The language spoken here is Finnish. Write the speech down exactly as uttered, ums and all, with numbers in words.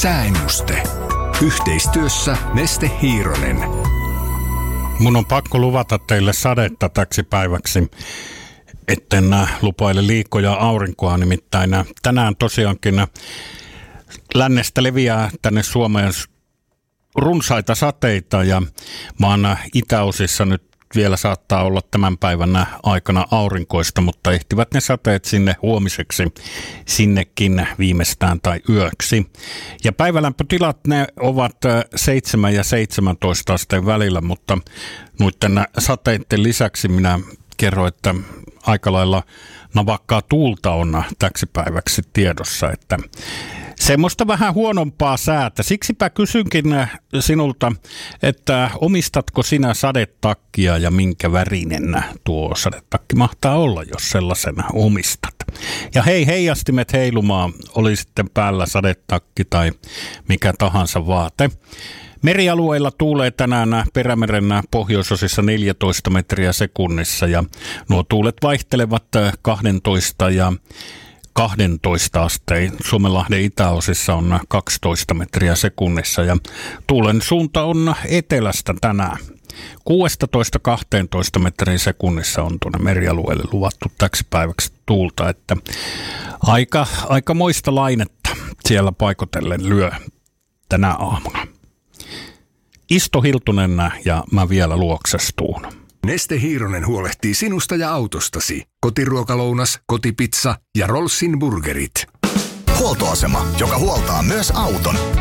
Sääennuste. Yhteistyössä Neste Hiironen. Mun on pakko luvata teille sadetta täksi päiväksi, etten lupaile liikkoja aurinkoa, nimittäin tänään tosiaankin lännestä leviää tänne Suomeen runsaita sateita ja maan itäosissa nyt vielä saattaa olla tämän päivän aikana aurinkoista, mutta ehtivät ne sateet sinne huomiseksi, sinnekin viimeistään tai yöksi. Ja päivälämpötilat ne ovat seitsemän ja seitsemäntoista asteen välillä, mutta noiden sateiden lisäksi minä kerron, että aika lailla navakkaa tuulta on täksi päiväksi tiedossa, että semmoista vähän huonompaa säätä. Siksipä kysynkin sinulta, että omistatko sinä sadetakkia ja minkä värinen tuo sadetakki mahtaa olla, jos sellaisen omistat. Ja hei, heijastimet heilumaan, oli sitten päällä sadetakki tai mikä tahansa vaate. Merialueilla tuulee tänään Perämeren pohjoisosissa neljätoista metriä sekunnissa ja nuo tuulet vaihtelevat kaksitoista ja kaksitoista asteen. Suomenlahden itäosissa on kaksitoista metriä sekunnissa ja tuulen suunta on etelästä tänään. kuusitoista kaksitoista metriä sekunnissa on tuonne merialueelle luvattu täksi päiväksi tuulta, että aika, aika moista lainetta siellä paikotellen lyö tänä aamuna. Isto Hiltunen ja mä vielä luoksestuun. Neste Hiironen huolehtii sinusta ja autostasi. Kotiruokalounas, kotipizza ja Rollsin burgerit. Huoltoasema, joka huoltaa myös auton.